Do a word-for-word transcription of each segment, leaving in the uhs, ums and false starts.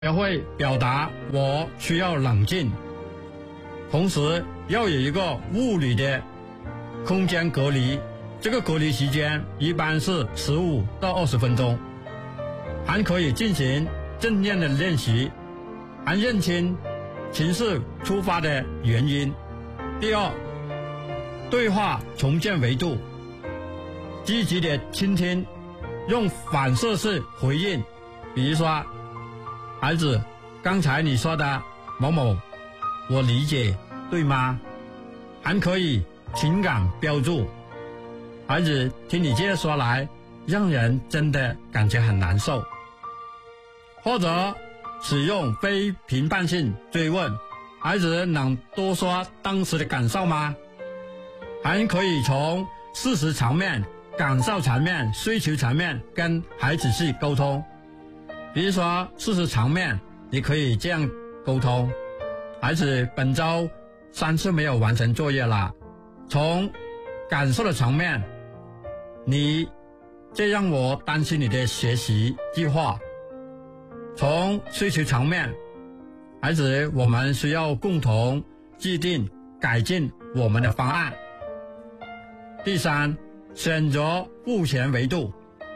学会表达我需要冷静，同时要有一个物理的空间隔离，这个隔离时间一般是十五到二十分钟，还可以进行正念的练习，还认清情绪触发的原因。第二，对话重建维度，积极的倾听，用反射式回应，比如说，孩子，刚才你说的某某，我理解，对吗？还可以情感标注，孩子听你这样说来，让人真的感觉很难受。或者使用非评判性追问，孩子能多说当时的感受吗？还可以从事实层面、感受层面、需求层面跟孩子去沟通。比如说事实层面，你可以这样沟通：孩子，本周三次没有完成作业了。从感受的层面，你这让我担心你的学习计划。从需求层面，孩子，我们需要共同制定改进我们的方案。第三，选择付钱维度。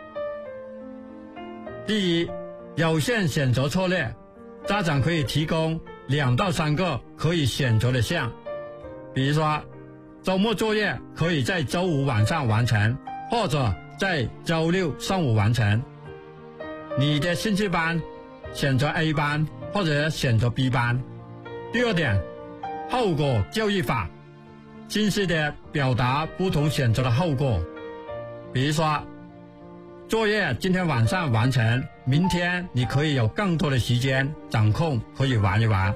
第一，有限选择策略，家长可以提供两到三个可以选择的项，比如说周末作业可以在周五晚上完成，或者在周六上午完成。你的兴趣班选择 A 班或者选择 B 班。第二点，后果教育法，清晰地表达不同选择的后果，比如说作业今天晚上完成，明天你可以有更多的时间掌控，可以玩一玩。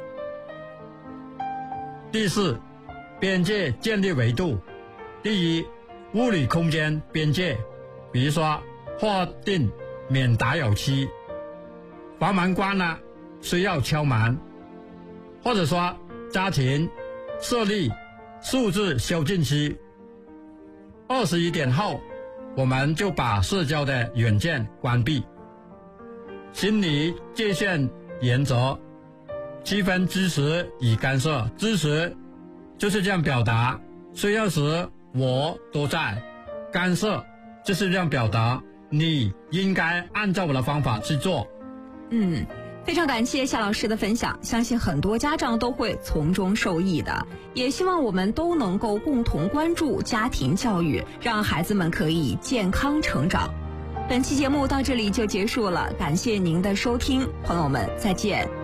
第四，边界建立维度。第一，物理空间边界，比如说划定免打扰区，房门关了需要敲门，或者说家庭设立数字宵禁区。二十一点后我们就把社交的软件关闭。心理界限原则，区分支持与干涉。支持就是这样表达，需要时我都在；干涉就是这样表达，你应该按照我的方法去做。 嗯，非常感谢夏老师的分享，相信很多家长都会从中受益的，也希望我们都能够共同关注家庭教育，让孩子们可以健康成长。本期节目到这里就结束了，感谢您的收听，朋友们再见。